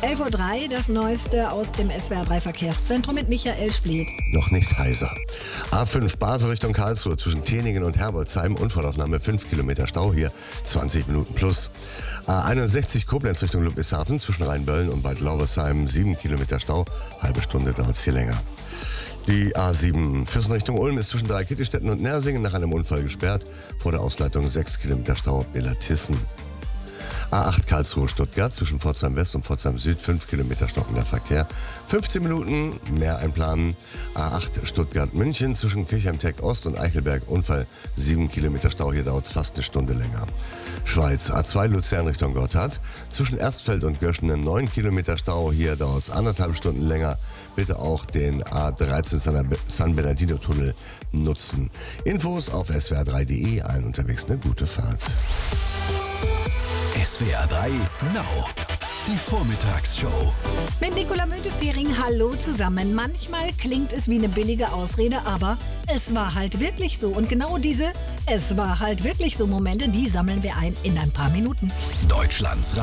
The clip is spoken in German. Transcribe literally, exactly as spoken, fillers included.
elf Uhr drei, das Neueste aus dem S W R drei Verkehrszentrum mit Michael Spliet. Noch nicht heiser. A fünf Basel Richtung Karlsruhe zwischen Teningen und Herbolzheim. Unfallaufnahme fünf Kilometer Stau hier, zwanzig Minuten plus. A einundsechzig Koblenz Richtung Ludwigshafen zwischen Rheinböllen und Bad Laubersheim. sieben Kilometer Stau, halbe Stunde dauert es hier länger. Die A sieben Füssen Richtung Ulm ist zwischen Dreikittestetten und Nersingen nach einem Unfall gesperrt. Vor der Ausleitung sechs Kilometer Stau, Illertissen. A acht Karlsruhe-Stuttgart zwischen Pforzheim West und Pforzheim Süd, fünf Kilometer stockender Verkehr, fünfzehn Minuten mehr einplanen. A acht Stuttgart-München zwischen Kirchheim-Tech Ost und Eichelberg, Unfall, sieben Kilometer Stau, hier dauert es fast eine Stunde länger. Schweiz, A zwei Luzern Richtung Gotthard, zwischen Erstfeld und Göschenen neun Kilometer Stau, hier dauert es anderthalb Stunden länger. Bitte auch den A dreizehn San Bernardino-Tunnel nutzen. Infos auf S W R drei punkt de, allen unterwegs eine gute Fahrt. S W R drei Now, die Vormittagsshow. Mit Nicola Müntefering, hallo zusammen. Manchmal klingt es wie eine billige Ausrede, aber es war halt wirklich so. Und genau diese Es war halt wirklich so Momente, die sammeln wir ein in ein paar Minuten. Deutschlands